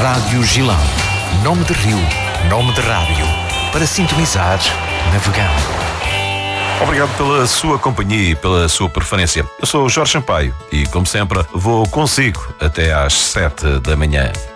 Rádio Gilão. Nome de rio, nome de rádio. Para sintonizar, navegão. Obrigado pela sua companhia e pela sua preferência. Eu sou o Jorge Sampaio e, como sempre, vou consigo até às 7 da manhã.